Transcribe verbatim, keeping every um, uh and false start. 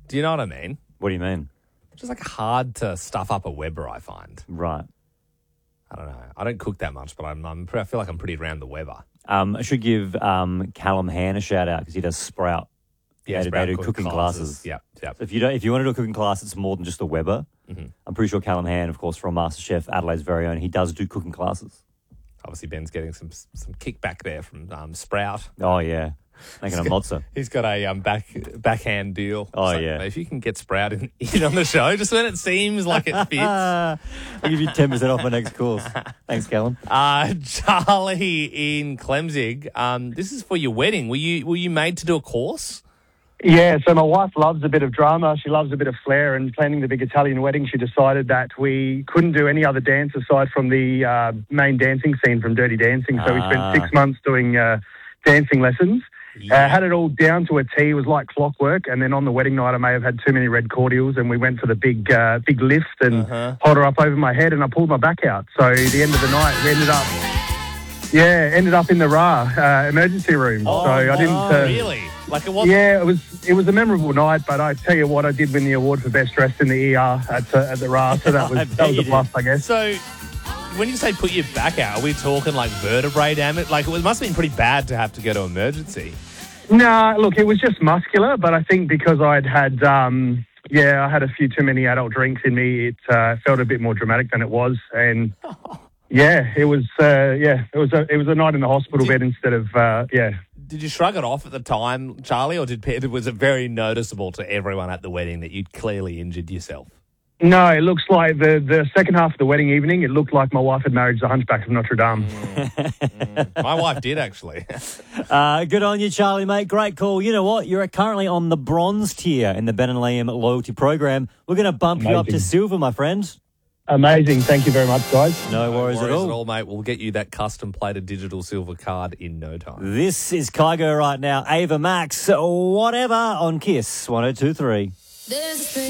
Do you know what I mean? What do you mean? Just like hard to stuff up a Weber, I find. Right. I don't know. I don't cook that much, but I'm, I'm I feel like I'm pretty around the Weber. Um, I should give um, Callum Han a shout out because he does Sprout. Yeah, they, Sprout they do cooking cooking classes. classes. Yep, yep. So if you don't, if you want to do a cooking class, it's more than just a Weber. Mm-hmm. I'm pretty sure Callum Han, of course, from MasterChef, Adelaide's very own, he does do cooking classes. Obviously, Ben's getting some some kickback there from um, Sprout. Oh yeah, making a mozza. He's got a um, back backhand deal. Oh, So, yeah. if you can get Sprout in, in on the show, just when it seems like it fits. I'll give you ten percent off my next course. Thanks, Callum. Uh, Charlie in Clemzig, um, this is for your wedding. Were you were you made to do a course? Yeah, so my wife loves a bit of drama. She loves a bit of flair, and planning the big Italian wedding, she decided that we couldn't do any other dance aside from the uh, main dancing scene from Dirty Dancing. So we Ah. spent six months doing uh, dancing lessons. Yeah. Uh, had it all down to a T. It was like clockwork. And then on the wedding night, I may have had too many red cordials, and we went for the big uh, big lift and Uh-huh. held her up over my head, and I pulled my back out. So the end of the night, we ended up, yeah, ended up in the R A R uh, emergency room. Oh, so I didn't uh, really? Like it was? Yeah, it was it was a memorable night, but I tell you what, I did win the award for best dressed in the E R at, uh, at the R A R, so that I was bet that was you a plus, I guess. So, when you say put your back out, are we talking like vertebrae damage? Like, it must have been pretty bad to have to go to emergency. No, look, it was just muscular, but I think because I'd had, um, yeah, I had a few too many adult drinks in me, it uh, felt a bit more dramatic than it was, and yeah, it was, uh, yeah, it was a it was a night in the hospital Did- bed instead of, uh, yeah. Did you shrug it off at the time, Charlie, or did was it very noticeable to everyone at the wedding that you'd clearly injured yourself? No, it looks like the, the second half of the wedding evening, it looked like my wife had married the Hunchback of Notre Dame. My wife did, actually. Uh, good on you, Charlie, mate. Great call. You know what? You're currently on the bronze tier in the Ben and Liam loyalty program. We're going to bump you up to Amazing. silver, my friend. Amazing. Thank you very much, guys. No, No worries, at all. mate. We'll get you that custom-plated digital silver card in no time. This is Kygo right now. Ava Max, whatever, on Kiss one oh two three. There's a